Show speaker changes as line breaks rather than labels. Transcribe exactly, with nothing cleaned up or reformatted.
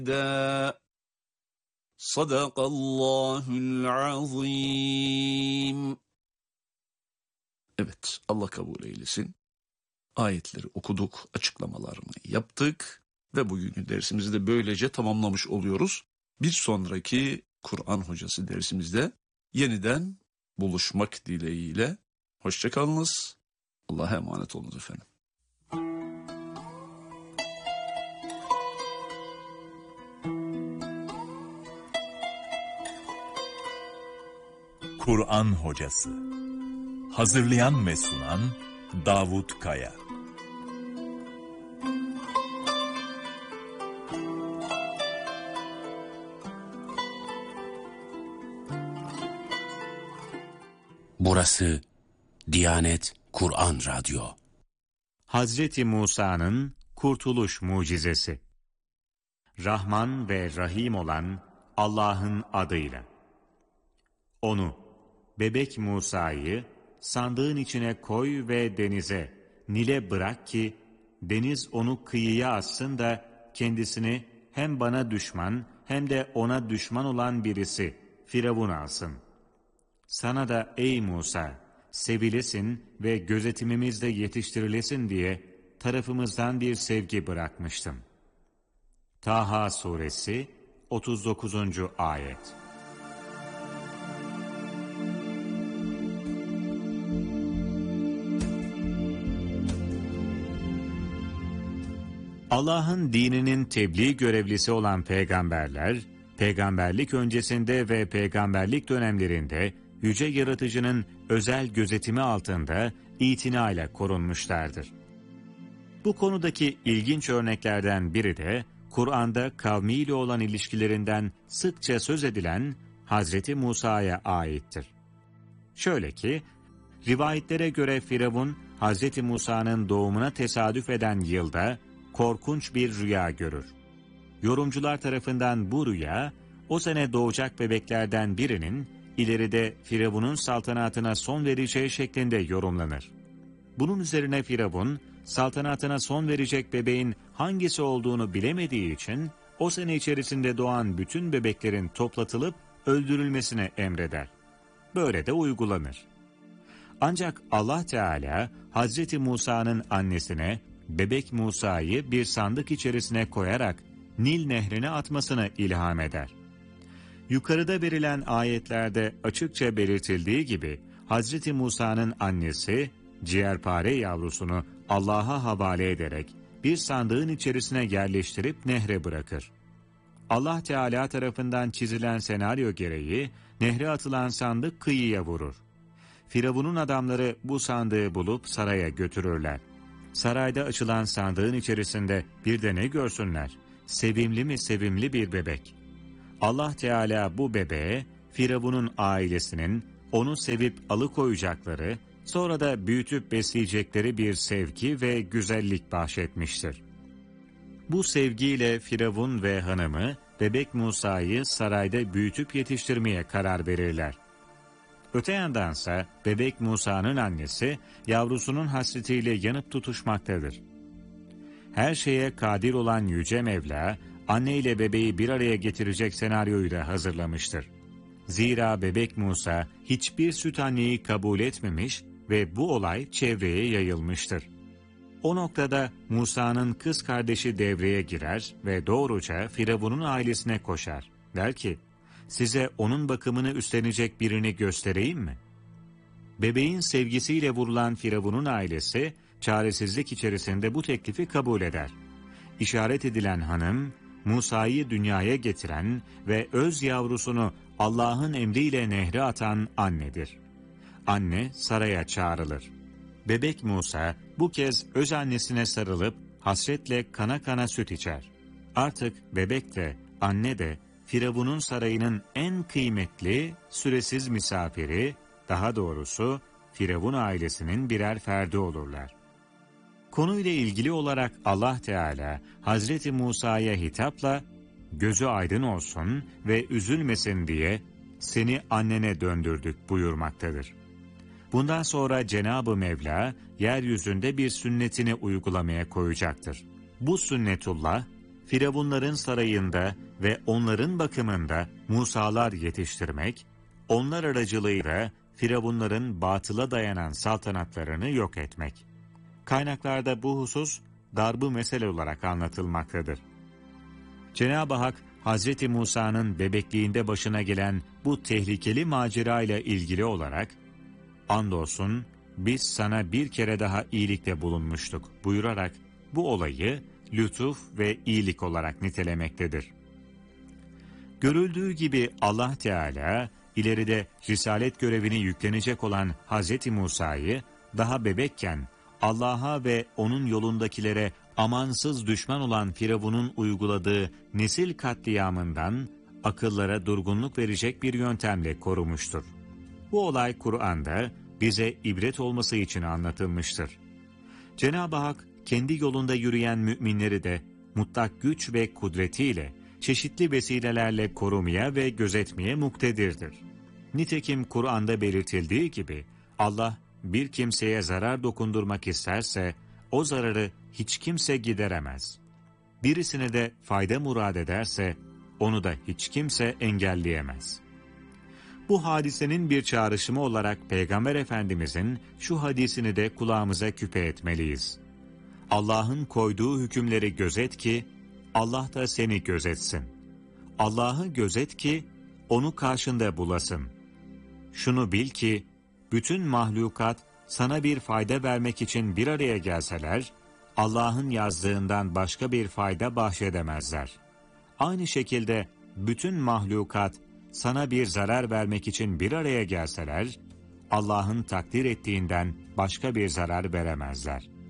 Da Sadakallahul azim. Evet, Allah kabul eylesin. Ayetleri okuduk, açıklamalarını yaptık ve bugünkü dersimizi de böylece tamamlamış oluyoruz. Bir sonraki Kur'an hocası dersimizde yeniden buluşmak dileğiyle. Hoşça kalınız. Allah'a emanet olunuz efendim.
Kur'an hocası. Hazırlayan ve sunan Davut Kaya.
Burası Diyanet Kur'an Radyo.
Hazreti Musa'nın kurtuluş mucizesi. Rahman ve Rahim olan Allah'ın adıyla. Onu, bebek Musa'yı sandığın içine koy ve denize, Nil'e bırak ki deniz onu kıyıya assın da kendisini hem bana düşman hem de ona düşman olan birisi Firavun alsın. Sana da ey Musa, sevilesin ve gözetimimizde yetiştirilesin diye tarafımızdan bir sevgi bırakmıştım. Taha Suresi otuz dokuzuncu Ayet. Allah'ın dininin tebliğ görevlisi olan peygamberler, peygamberlik öncesinde ve peygamberlik dönemlerinde Yüce Yaratıcı'nın özel gözetimi altında itinayla korunmuşlardır. Bu konudaki ilginç örneklerden biri de Kur'an'da kavmiyle olan ilişkilerinden sıkça söz edilen Hazreti Musa'ya aittir. Şöyle ki, rivayetlere göre Firavun, Hazreti Musa'nın doğumuna tesadüf eden yılda korkunç bir rüya görür. Yorumcular tarafından bu rüya, o sene doğacak bebeklerden birinin ileride Firavun'un saltanatına son vereceği şeklinde yorumlanır. Bunun üzerine Firavun, saltanatına son verecek bebeğin hangisi olduğunu bilemediği için, o sene içerisinde doğan bütün bebeklerin toplatılıp öldürülmesine emreder. Böyle de uygulanır. Ancak Allah Teala, Hazreti Musa'nın annesine, bebek Musa'yı bir sandık içerisine koyarak Nil nehrine atmasını ilham eder. Yukarıda verilen ayetlerde açıkça belirtildiği gibi Hazreti Musa'nın annesi ciğerpare yavrusunu Allah'a havale ederek bir sandığın içerisine yerleştirip nehre bırakır. Allah Teala tarafından çizilen senaryo gereği nehre atılan sandık kıyıya vurur. Firavun'un adamları bu sandığı bulup saraya götürürler. Sarayda açılan sandığın içerisinde bir de ne görsünler? Sevimli mi sevimli bir bebek. Allah Teala bu bebeğe Firavun'un ailesinin onu sevip alıkoyacakları, sonra da büyütüp besleyecekleri bir sevgi ve güzellik bahşetmiştir. Bu sevgiyle Firavun ve hanımı bebek Musa'yı sarayda büyütüp yetiştirmeye karar verirler. Öte yandansa bebek Musa'nın annesi yavrusunun hasretiyle yanıp tutuşmaktadır. Her şeye kadir olan Yüce Mevla, anne ile bebeği bir araya getirecek senaryoyu da hazırlamıştır. Zira bebek Musa hiçbir süt anneyi kabul etmemiş ve bu olay çevreye yayılmıştır. O noktada Musa'nın kız kardeşi devreye girer ve doğruca Firavun'un ailesine koşar. Der ki, size onun bakımını üstlenecek birini göstereyim mi? Bebeğin sevgisiyle vurulan Firavun'un ailesi, çaresizlik içerisinde bu teklifi kabul eder. İşaret edilen hanım, Musa'yı dünyaya getiren ve öz yavrusunu Allah'ın emriyle nehre atan annedir. Anne saraya çağrılır. Bebek Musa bu kez öz annesine sarılıp hasretle kana kana süt içer. Artık bebek de anne de Firavun'un sarayının en kıymetli, süresiz misafiri, daha doğrusu Firavun ailesinin birer ferdi olurlar. Konuyla ilgili olarak Allah Teala Hazreti Musa'ya hitapla gözü aydın olsun ve üzülmesin diye seni annene döndürdük buyurmaktadır. Bundan sonra Cenab-ı Mevla yeryüzünde bir sünnetini uygulamaya koyacaktır. Bu sünnetullah Firavunların sarayında ve onların bakımında Musalar yetiştirmek, onlar aracılığıyla Firavunların batıla dayanan saltanatlarını yok etmek. Kaynaklarda bu husus darbu mesele olarak anlatılmaktadır. Cenab-ı Hak, Hazreti Musa'nın bebekliğinde başına gelen bu tehlikeli macera ile ilgili olarak, "Andolsun biz sana bir kere daha iyilikte bulunmuştuk" buyurarak bu olayı lütuf ve iyilik olarak nitelemektedir. Görüldüğü gibi Allah Teala, ileride risalet görevini yüklenecek olan Hazreti Musa'yı daha bebekken Allah'a ve onun yolundakilere amansız düşman olan Firavun'un uyguladığı nesil katliamından akıllara durgunluk verecek bir yöntemle korumuştur. Bu olay Kur'an'da bize ibret olması için anlatılmıştır. Cenab-ı Hak kendi yolunda yürüyen müminleri de mutlak güç ve kudretiyle çeşitli vesilelerle korumaya ve gözetmeye muktedirdir. Nitekim Kur'an'da belirtildiği gibi Allah bir kimseye zarar dokundurmak isterse o zararı hiç kimse gideremez. Birisine de fayda murad ederse onu da hiç kimse engelleyemez. Bu hadisenin bir çağrışımı olarak Peygamber Efendimizin şu hadisini de kulağımıza küpe etmeliyiz. Allah'ın koyduğu hükümleri gözet ki Allah da seni gözetsin. Allah'ı gözet ki onu karşında bulasın. Şunu bil ki bütün mahlukat sana bir fayda vermek için bir araya gelseler, Allah'ın yazdığından başka bir fayda bahşedemezler. Aynı şekilde bütün mahlukat sana bir zarar vermek için bir araya gelseler, Allah'ın takdir ettiğinden başka bir zarar veremezler.